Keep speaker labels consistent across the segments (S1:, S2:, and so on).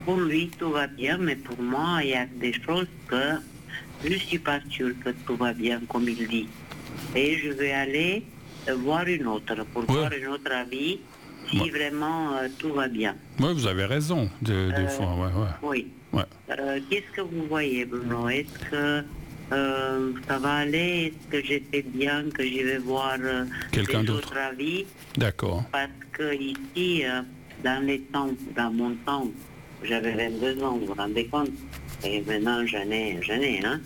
S1: Pour lui, tout va bien, mais pour moi, il y a des choses que je ne suis pas sûre que tout va bien comme il dit. Et je vais aller voir une autre, pour voir une autre avis, si vraiment tout va bien.
S2: Oui, vous avez raison, des fois.
S1: Oui.
S2: Ouais.
S1: Qu'est-ce que vous voyez, Bruno? Est-ce que ça va aller? Est-ce que j'ai fait bien, que je vais voir
S2: quelqu'un
S1: des
S2: d'autre
S1: autres avis?
S2: D'accord.
S1: Parce que ici, dans mon temps, j'avais 22 ans, vous vous rendez compte? Et maintenant, j'en ai, hein?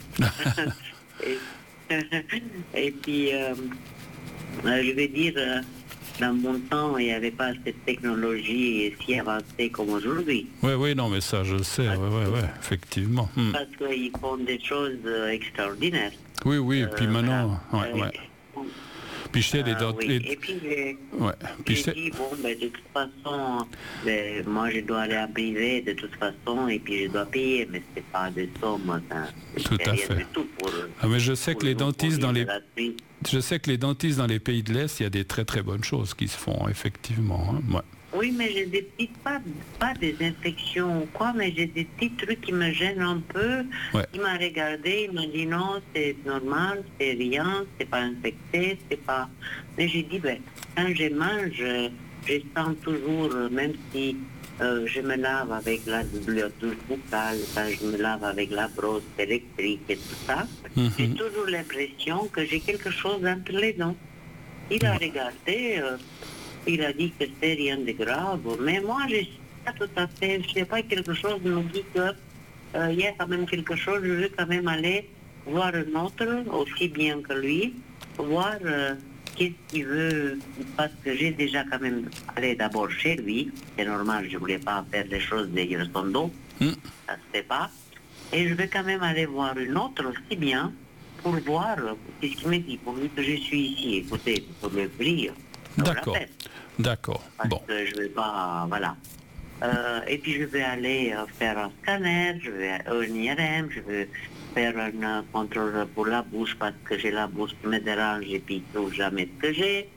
S1: Et puis, je vais dire, dans mon temps, il n'y avait pas cette technologie si avancée comme aujourd'hui.
S2: Oui, non, mais ça, je sais, oui, effectivement.
S1: Parce qu'ils font des choses extraordinaires.
S2: Oui, et puis maintenant, Puis je sais,
S1: Et puis, j'ai dit, bon, de toute façon, moi, je dois aller en privé, de toute façon, et puis je dois payer, mais c'est pas des sommes,
S2: tout à fait. Mais je sais que les dentistes dans les pays de l'Est, il y a des très très bonnes choses qui se font, effectivement. Hein.
S1: Oui, mais j'ai des petites, pas des infections ou quoi, mais j'ai des petits trucs qui me gênent un peu. Il m'a regardé, il m'a dit non, c'est normal, c'est rien, c'est pas infecté, c'est pas... Mais j'ai dit, quand je mange, je sens toujours, même si je me lave avec la douche buccale, quand je me lave avec la brosse électrique et tout ça, j'ai toujours l'impression que j'ai quelque chose entre les dents. Il a regardé... il a dit que c'est rien de grave, mais moi je ne sais pas tout à fait, je ne sais pas, quelque chose me dit qu'il y a quand même quelque chose, je veux quand même aller voir un autre, aussi bien que lui, voir qu'est-ce qu'il veut, parce que j'ai déjà quand même allé d'abord chez lui, c'est normal, je ne voulais pas faire des choses derrière son dos, ça se fait pas, et je vais quand même aller voir une autre aussi bien, pour voir qu'est-ce qu'il me dit, pour lui que je suis ici, écoutez, pour le prix.
S2: D'accord.
S1: Parce que je vais pas, voilà. Et puis je vais aller faire un scanner, je vais un IRM, je vais faire un contrôle pour la bouche parce que j'ai la bouche qui me dérange et puis je ne trouve jamais ce que j'ai.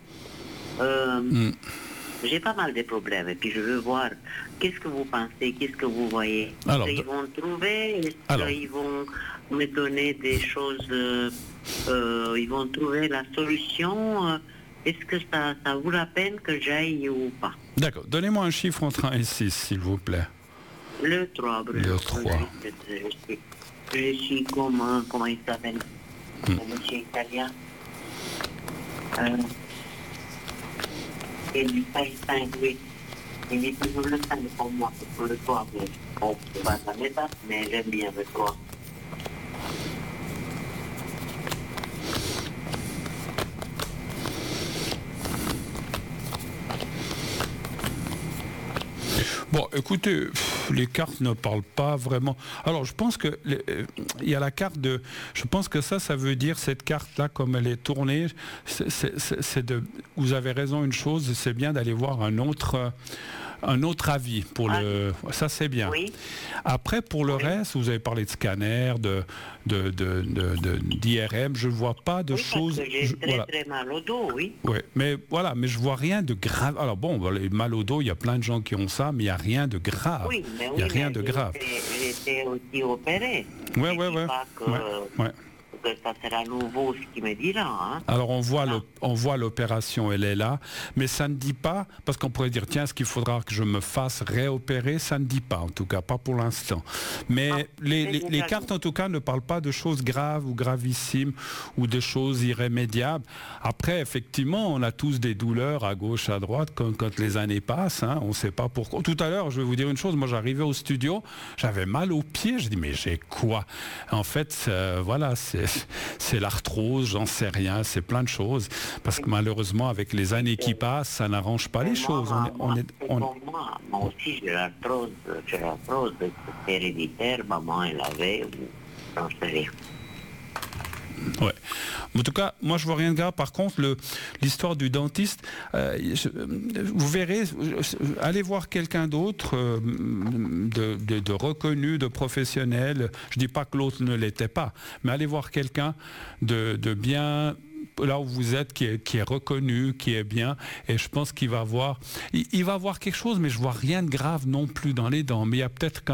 S1: J'ai pas mal de problèmes et puis je veux voir qu'est-ce que vous pensez, qu'est-ce que vous voyez. Est-ce qu'ils vont trouver, est-ce qu'ils vont me donner des choses, ils vont trouver la solution. Est-ce que ça vaut la peine que j'aille ou pas?
S2: D'accord. Donnez-moi un chiffre entre 1 et 6, s'il vous plaît.
S1: Le 3, Bruno.
S2: Le 3.
S1: Je suis comment il s'appelle? Le monsieur italien. Il dit 5, oui. Il dit toujours le 5 pour moi, pour le 3. Bon, c'est pas la méthode, mais j'aime bien le 3.
S2: Bon, écoutez, les cartes ne parlent pas vraiment. Alors, je pense que il y a la carte de... Je pense que ça veut dire, cette carte-là, comme elle est tournée, vous avez raison, une chose, c'est bien d'aller voir un autre avis pour ça c'est bien. Après pour le reste, vous avez parlé de scanner, d'IRM, je ne vois pas de choses.
S1: Parce que j'ai très mal au dos,
S2: mais je vois rien de grave. Alors bon, les mal au dos, il y a plein de gens qui ont ça, mais il n'y a rien de grave. Il n'y a rien de grave.
S1: J'ai été aussi opéré. Que ça sera nouveau ce qui me dira. Hein.
S2: Alors on voit l'opération, elle est là, mais ça ne dit pas, parce qu'on pourrait dire tiens, est-ce qu'il faudra que je me fasse réopérer? Ça ne dit pas, en tout cas, pas pour l'instant. Mais les cartes en tout cas ne parlent pas de choses graves ou gravissimes ou de choses irrémédiables. Après, effectivement, on a tous des douleurs à gauche, à droite, quand les années passent, hein, on ne sait pas pourquoi. Tout à l'heure, je vais vous dire une chose, moi j'arrivais au studio, j'avais mal aux pieds, je dis mais j'ai quoi? En fait, voilà, c'est l'arthrose, j'en sais rien, c'est plein de choses. Parce que malheureusement, avec les années qui passent, ça n'arrange pas les choses.
S1: Moi aussi, j'ai l'arthrose, c'est héréditaire, maman, elle avait, j'en sais rien.
S2: Ouais. En tout cas, moi je vois rien de grave. Par contre, l'histoire du dentiste, vous verrez, allez voir quelqu'un d'autre de reconnu, de professionnel. Je dis pas que l'autre ne l'était pas, mais allez voir quelqu'un de bien là où vous êtes, qui est reconnu, qui est bien, et je pense qu'il va voir, il va voir quelque chose, mais je vois rien de grave non plus dans les dents. Mais il y a peut-être